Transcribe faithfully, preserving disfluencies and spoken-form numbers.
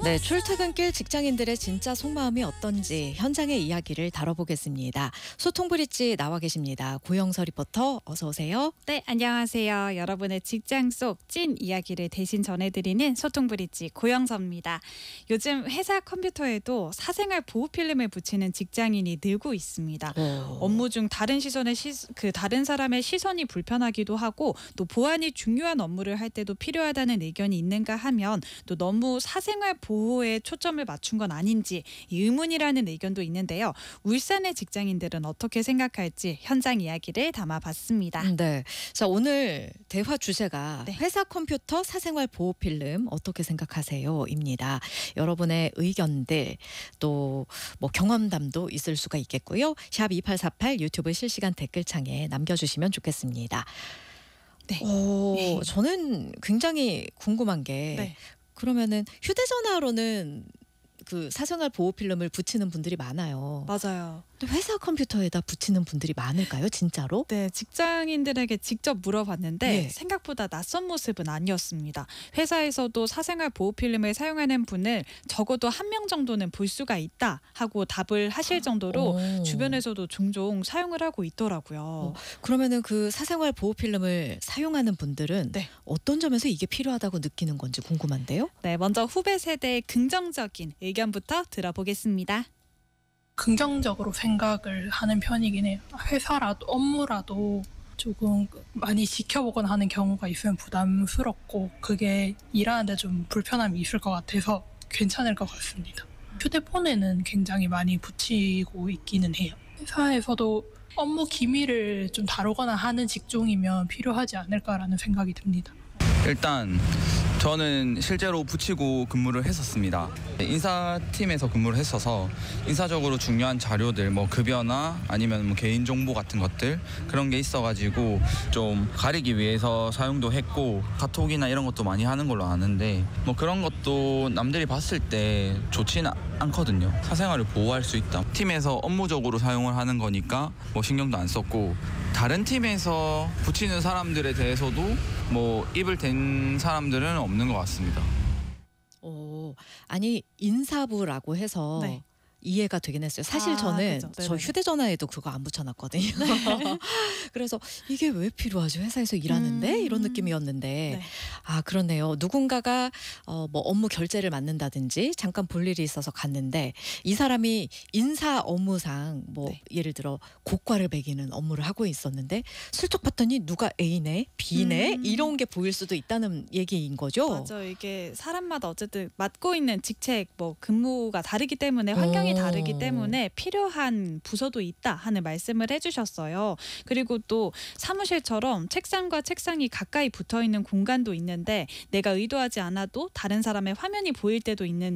네, 출퇴근길 직장인들의 진짜 속마음이 어떤지 현장의 이야기를 다뤄보겠습니다. 소통 브릿지 나와 계십니다. 고영서 리포터 어서 오세요. 네, 안녕하세요. 여러분의 직장 속 찐 이야기를 대신 전해드리는 소통 브릿지 고영서입니다. 요즘 회사 컴퓨터에도 사생활 보호 필름을 붙이는 직장인이 늘고 있습니다. 오. 업무 중 다른 시선의 시, 그 다른 사람의 시선이 불편하기도 하고 또 보안이 중요한 업무를 할 때도 필요하다는 의견이 있는가 하면 또 너무 사생활 보호에 초점을 맞춘 건 아닌지 의문이라는 의견도 있는데요. 울산의 직장인들은 어떻게 생각할지 현장 이야기를 담아봤습니다. 네, 자 오늘 대화 주제가 네. 회사 컴퓨터 사생활 보호 필름 어떻게 생각하세요?입니다. 여러분의 의견들 또 뭐 경험담도 있을 수가 있겠고요. 샵 이팔사팔 유튜브 실시간 댓글창에 남겨주시면 좋겠습니다. 네. 오, 저는 굉장히 궁금한 게 네. 그러면은 휴대전화로는 그 사생활 보호 필름을 붙이는 분들이 많아요. 맞아요. 근데 회사 컴퓨터에다 붙이는 분들이 많을까요, 진짜로? 네, 직장인들에게 직접 물어봤는데 네. 생각보다 낯선 모습은 아니었습니다. 회사에서도 사생활 보호 필름을 사용하는 분을 적어도 한 명 정도는 볼 수가 있다 하고 답을 하실 정도로 오. 주변에서도 종종 사용을 하고 있더라고요. 어, 그러면은 그 사생활 보호 필름을 사용하는 분들은 네. 어떤 점에서 이게 필요하다고 느끼는 건지 궁금한데요. 네, 먼저 후배 세대의 긍정적인 의견부터 들어보겠습니다. 긍정적으로 생각을 하는 편이긴 해요. 회사라도 업무라도 조금 많이 지켜보거나 하는 경우가 있으면 부담스럽고 그게 일하는데 좀 불편함이 있을 것 같아서 괜찮을 것 같습니다. 휴대폰에는 굉장히 많이 붙이고 있기는 해요. 회사에서도 업무 기밀을 좀 다루거나 하는 직종이면 필요하지 않을까라는 생각이 듭니다. 일단 저는 실제로 붙이고 근무를 했었습니다. 인사팀에서 근무를 했어서 인사적으로 중요한 자료들, 뭐 급여나 아니면 뭐 개인정보 같은 것들 그런 게 있어가지고 좀 가리기 위해서 사용도 했고 카톡이나 이런 것도 많이 하는 걸로 아는데 뭐 그런 것도 남들이 봤을 때 좋지는 않거든요. 사생활을 보호할 수 있다. 팀에서 업무적으로 사용을 하는 거니까 뭐 신경도 안 썼고 다른 팀에서 붙이는 사람들에 대해서도 뭐 입을 댄 사람들은 없는 것 같습니다. 오, 아니 인사부라고 해서 네. 이해가 되긴 했어요. 사실 아, 저는 그죠. 저 네네네. 휴대전화에도 그거 안 붙여놨거든요. 그래서 이게 왜 필요하죠? 회사에서 일하는데 음. 이런 느낌이었는데 네. 아 그렇네요. 누군가가 어, 뭐 업무 결제를 맡는다든지 잠깐 볼 일이 있어서 갔는데 이 사람이 인사 업무상 뭐 네. 예를 들어 고과를 매기는 업무를 하고 있었는데 슬쩍 봤더니 누가 A네 B네 음. 이런 게 보일 수도 있다는 얘기인 거죠. 맞아, 이게 사람마다 어쨌든 맡고 있는 직책, 뭐 근무가 다르기 때문에 환경이 오. 다르기 때문에 필요한 부서도 있다 하는 말씀을 해주셨어요. 그리고 또 사무실처럼 책상과 책상이 가까이 붙어 있는 공간도 있는데 내가 의도하지 않아도 다른 사람의 화면이 보일 때도 있는